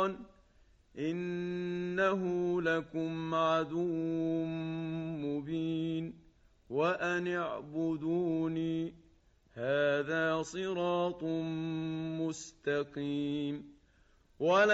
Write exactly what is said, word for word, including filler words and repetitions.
إِنَّهُ لَكُمْ عَدُوٌّ مُّبِينٌ وَأَنِ اعْبُدُونِي هَٰذَا صِرَاطٌ مُّسْتَقِيمٌ